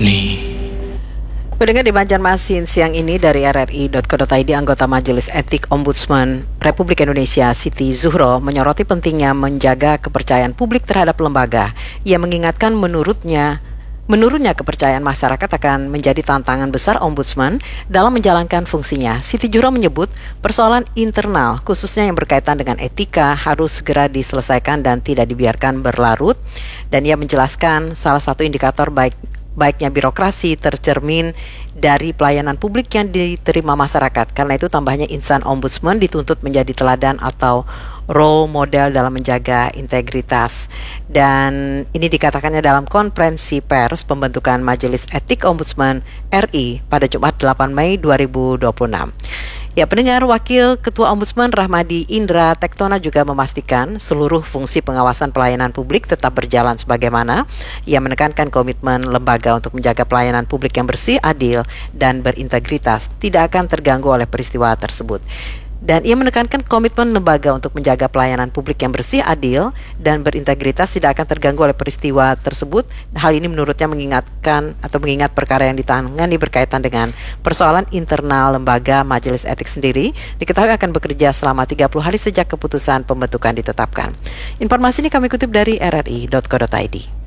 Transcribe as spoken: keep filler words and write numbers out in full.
Nih. Pendengar di Banjarmasin siang ini dari R R I titik co titik I D, anggota Majelis Etik Ombudsman Republik Indonesia Siti Zuhro menyoroti pentingnya menjaga kepercayaan publik terhadap lembaga. Ia mengingatkan menurutnya Menurunnya kepercayaan masyarakat akan menjadi tantangan besar Ombudsman dalam menjalankan fungsinya. Siti Zuhro menyebut persoalan internal, khususnya yang berkaitan dengan etika, harus segera diselesaikan dan tidak dibiarkan berlarut. Dan ia menjelaskan salah satu indikator baik baiknya birokrasi tercermin dari pelayanan publik yang diterima masyarakat. Karena itu tambahnya insan ombudsman dituntut menjadi teladan atau role model dalam menjaga integritas. Dan ini dikatakannya dalam konferensi pers pembentukan Majelis Etik Ombudsman R I pada Jumat delapan Mei dua ribu dua puluh enam. Ya, pendengar, Wakil Ketua Ombudsman Rahmadi Indra Tektona juga memastikan seluruh fungsi pengawasan pelayanan publik tetap berjalan sebagaimana. Ia menekankan komitmen lembaga untuk menjaga pelayanan publik yang bersih, adil, dan berintegritas tidak akan terganggu oleh peristiwa tersebut. Dan ia menekankan komitmen lembaga untuk menjaga pelayanan publik yang bersih, adil, dan berintegritas tidak akan terganggu oleh peristiwa tersebut. Hal ini menurutnya mengingatkan atau mengingat perkara yang ditangani berkaitan dengan persoalan internal lembaga Majelis Etik sendiri diketahui akan bekerja selama tiga puluh hari sejak keputusan pembentukan ditetapkan. Informasi ini kami kutip dari R R I titik co titik I D.